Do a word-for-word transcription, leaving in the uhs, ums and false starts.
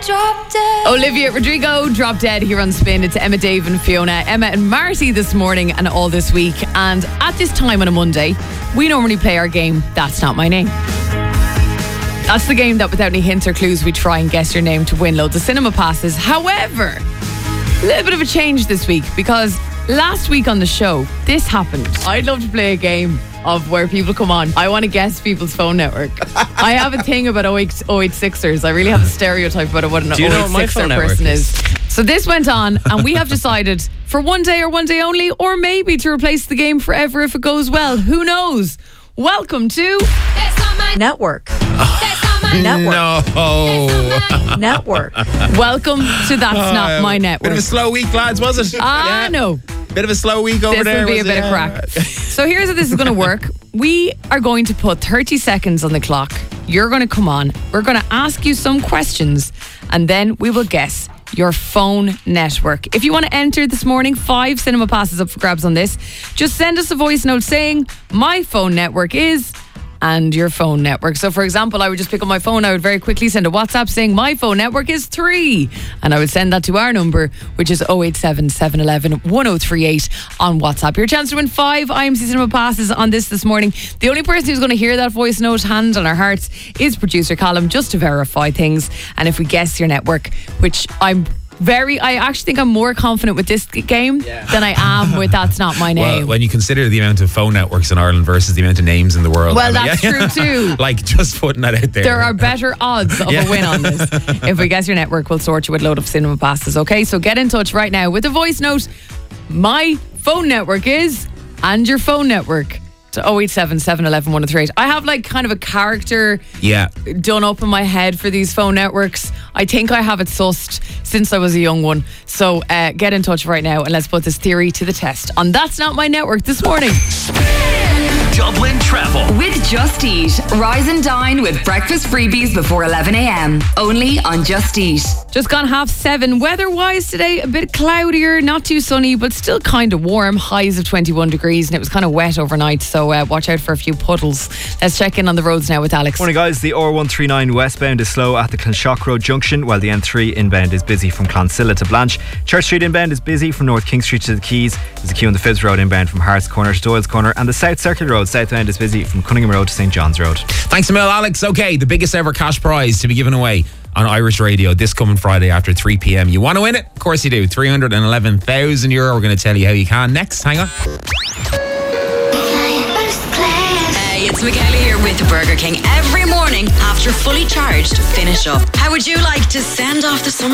Drop Dead. Olivia Rodrigo, Drop Dead here on Spin. It's Emma, Dave and Fiona. Emma and Marty this morning and all this week. And at this time on a Monday, we normally play our game, That's Not My Name. That's the game that without any hints or clues, we try and guess your name to win loads of cinema passes. However, a little bit of a change this week because last week on the show, this happened. I'd love to play a game of where people come on. I want to guess people's phone network. I have a thing about oh eight sixers. I really have a stereotype about what an Do you know what my oh eight sixer phone network person is. is? So this went on, and we have decided for one day or one day only, or maybe to replace the game forever if it goes well. Who knows? Welcome to That's not my Network. That's not my Network. No. Network. Welcome to That's Not My Bit Network. of a slow week, lads, was it? Ah, no. Bit of a slow week over This there. will be a was bit it? of crack. So here's how this is going to work. We are going to put thirty seconds on the clock. You're going to come on. We're going to ask you some questions, and then we will guess your phone network. If you want to enter this morning, five cinema passes up for grabs on this. Just send us a voice note saying, my phone network is... and your phone network. So for example, I would just pick up my phone, I would very quickly send a WhatsApp saying my phone network is three, and I would send that to our number, which is oh eight seven, seven one one, one oh three eight on WhatsApp. Your chance to win five I M C Cinema passes on this this morning. The only person who's going to hear that voice note, hand on our hearts, is producer Callum, just to verify things. And if we guess your network, which I'm Very, I actually think I'm more confident with this game yeah. than I am with That's Not My Name. Well, when you consider the amount of phone networks in Ireland versus the amount of names in the world. Well, I mean, that's yeah. true too. Like, just putting that out there. There are better odds of yeah. a win on this. If we guess your network, we'll sort you with a load of cinema passes, okay? So get in touch right now with a voice note. My phone network is, and your phone network. To oh eight seven, seven one one, one oh three eight. I have like kind of a character yeah. done up in my head for these phone networks. I think I have it sussed since I was a young one. So uh, get in touch right now and let's put this theory to the test on That's Not My Network this morning. Dublin Travel With Just Eat. Rise and dine with breakfast freebies before eleven a.m. Only on Just Eat. Just gone half seven. Weather-wise today, a bit cloudier, not too sunny, but still kind of warm. Highs of twenty-one degrees, and it was kind of wet overnight, so uh, watch out for a few puddles. Let's check in on the roads now with Alex. Morning, guys. The R one thirty-nine westbound is slow at the Clonshock Road junction, while the N three inbound is busy from Clonsilla to Blanche. Church Street inbound is busy from North King Street to the Quays. There's a queue on the Phibs Road inbound from Hart's Corner to Doyle's Corner, and the South Circular Road southbound is busy from Cunningham Road to St John's Road. Thanks a mil, Alex. Okay, the biggest ever cash prize to be given away on Irish Radio this coming Friday after three p.m. You want to win it? Of course you do. three hundred eleven thousand euro. We're going to tell you how you can next. Hang on. Hey, it's Michaela here with Burger King every morning after Fully Charged finish up. How would you like to send off the summer?